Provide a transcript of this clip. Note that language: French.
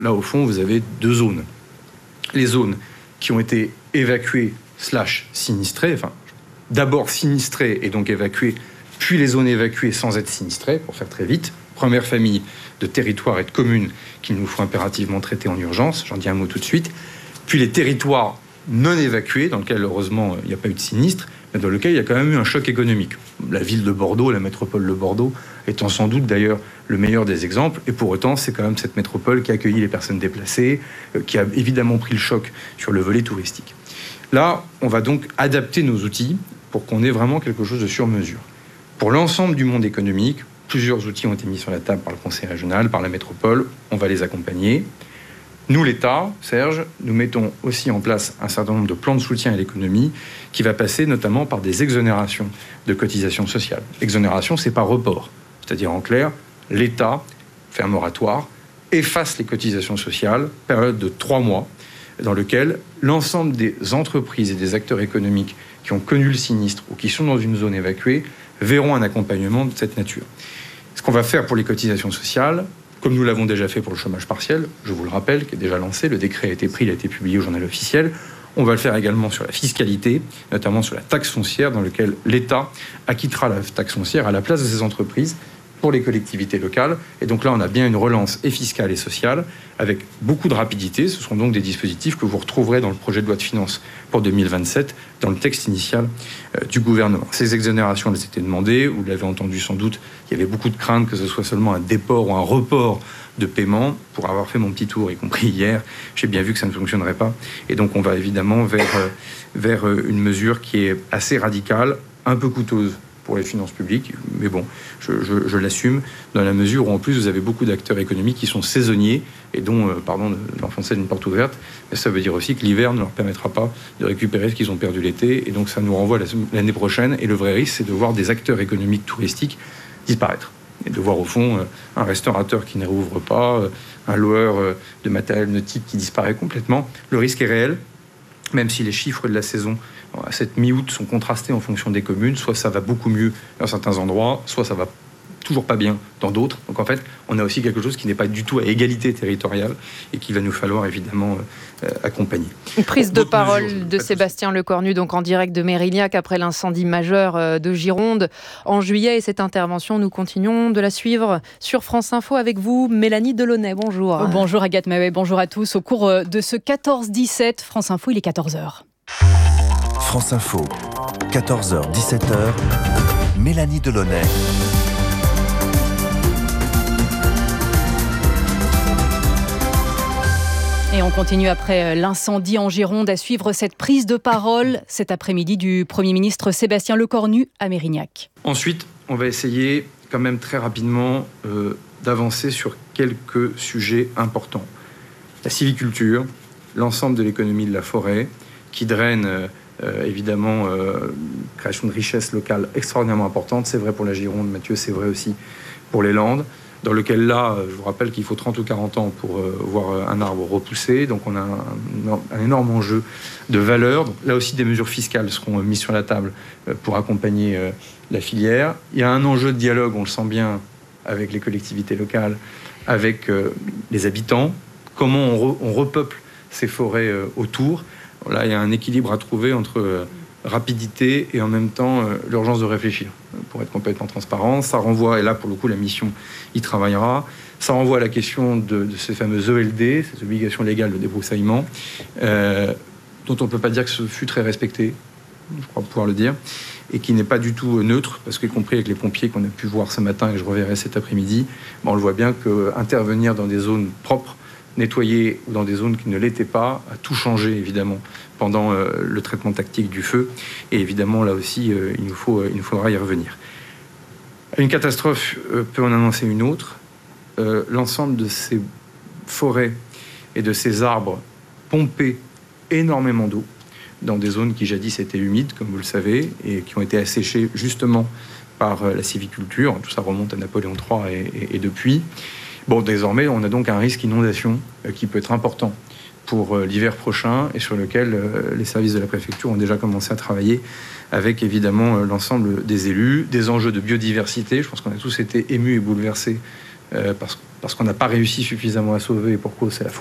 Là, au fond, vous avez deux zones. Les zones qui ont été évacuées / sinistrées, enfin, d'abord sinistrées et donc évacuées, puis les zones évacuées sans être sinistrées, pour faire très vite. Première famille de territoires et de communes qu'il nous faut impérativement traiter en urgence, j'en dis un mot tout de suite. Puis les territoires non évacués, dans lesquels heureusement il n'y a pas eu de sinistre, mais dans lesquels il y a quand même eu un choc économique. La ville de Bordeaux, la métropole de Bordeaux, étant sans doute d'ailleurs le meilleur des exemples, et pour autant c'est quand même cette métropole qui a accueilli les personnes déplacées, qui a évidemment pris le choc sur le volet touristique. Là, on va donc adapter nos outils pour qu'on ait vraiment quelque chose de sur mesure. Pour l'ensemble du monde économique, plusieurs outils ont été mis sur la table par le Conseil régional, par la métropole, on va les accompagner. Nous, l'État, Serge, nous mettons aussi en place un certain nombre de plans de soutien à l'économie qui va passer notamment par des exonérations de cotisations sociales. Exonération, c'est pas report. C'est-à-dire, en clair, l'État fait un moratoire, efface les cotisations sociales, période de 3 mois, dans lequel l'ensemble des entreprises et des acteurs économiques qui ont connu le sinistre ou qui sont dans une zone évacuée verront un accompagnement de cette nature. Ce qu'on va faire pour les cotisations sociales, comme nous l'avons déjà fait pour le chômage partiel, je vous le rappelle, qui est déjà lancé, le décret a été pris, il a été publié au journal officiel. On va le faire également sur la fiscalité, notamment sur la taxe foncière, dans laquelle l'État acquittera la taxe foncière à la place de ces entreprises pour les collectivités locales. Et donc là, on a bien une relance et fiscale et sociale avec beaucoup de rapidité. Ce sont donc des dispositifs que vous retrouverez dans le projet de loi de finances pour 2027, dans le texte initial du gouvernement. Ces exonérations, elles étaient demandées. Vous l'avez entendu sans doute, il y avait beaucoup de craintes que ce soit seulement un déport ou un report de paiement. Pour avoir fait mon petit tour, y compris hier, j'ai bien vu que ça ne fonctionnerait pas. Et donc, on va évidemment vers une mesure qui est assez radicale, un peu coûteuse pour les finances publiques, mais bon, je l'assume, dans la mesure où en plus vous avez beaucoup d'acteurs économiques qui sont saisonniers et dont, pardon d'enfoncer une porte ouverte, mais ça veut dire aussi que l'hiver ne leur permettra pas de récupérer ce qu'ils ont perdu l'été, et donc ça nous renvoie l'année prochaine, et le vrai risque c'est de voir des acteurs économiques touristiques disparaître, et de voir au fond un restaurateur qui ne rouvre pas, un loueur de matériel nautique qui disparaît complètement. Le risque est réel, même si les chiffres de la saison à cette mi-août sont contrastés en fonction des communes, soit ça va beaucoup mieux dans certains endroits, soit ça va toujours pas bien dans d'autres. Donc en fait, on a aussi quelque chose qui n'est pas du tout à égalité territoriale et qu'il va nous falloir évidemment accompagner. Une prise de parole de Sébastien Lecornu, donc en direct de Mérignac après l'incendie majeur de Gironde en juillet. Et cette intervention, nous continuons de la suivre sur France Info avec vous, Mélanie Delaunay. Bonjour. Bonjour Agathe Mahouet, bonjour à tous. Au cours de ce 14-17, France Info, il est 14h. France Info, 14h, 17h, Mélanie Delaunay. Et on continue après l'incendie en Gironde à suivre cette prise de parole cet après-midi du Premier ministre Sébastien Lecornu à Mérignac. Ensuite, on va essayer quand même très rapidement d'avancer sur quelques sujets importants. La sylviculture, l'ensemble de l'économie de la forêt, qui draine évidemment création de richesses locales extraordinairement importante. C'est vrai pour la Gironde, Mathieu, c'est vrai aussi pour les Landes, dans lequel là, je vous rappelle qu'il faut 30 ou 40 ans pour voir un arbre repousser. Donc on a un énorme enjeu de valeur. Donc, là aussi, des mesures fiscales seront mises sur la table pour accompagner la filière. Il y a un enjeu de dialogue, on le sent bien, avec les collectivités locales, avec les habitants. Comment on repeuple ces forêts autour. Là, il y a un équilibre à trouver entre rapidité et en même temps l'urgence de réfléchir. Pour être complètement transparent, ça renvoie, et là pour le coup la mission y travaillera, ça renvoie à la question de ces fameuses ELD, ces obligations légales de débroussaillement, dont on ne peut pas dire que ce fut très respecté, je crois pouvoir le dire, et qui n'est pas du tout neutre, parce qu'y compris avec les pompiers qu'on a pu voir ce matin et que je reverrai cet après-midi, on le voit bien qu'intervenir dans des zones propres, nettoyer ou dans des zones qui ne l'étaient pas, a tout changé évidemment pendant le traitement tactique du feu. Et évidemment là aussi il nous faudra y revenir. Une catastrophe peut en annoncer une autre. L'ensemble de ces forêts et de ces arbres pompaient énormément d'eau dans des zones qui jadis étaient humides, comme vous le savez, et qui ont été asséchées justement par la sylviculture. Tout ça remonte à Napoléon III et depuis. Bon, désormais, on a donc un risque inondation qui peut être important pour l'hiver prochain et sur lequel les services de la préfecture ont déjà commencé à travailler avec évidemment l'ensemble des élus, des enjeux de biodiversité. Je pense qu'on a tous été émus et bouleversés parce qu'on n'a pas réussi suffisamment à sauver, et pour cause, c'est la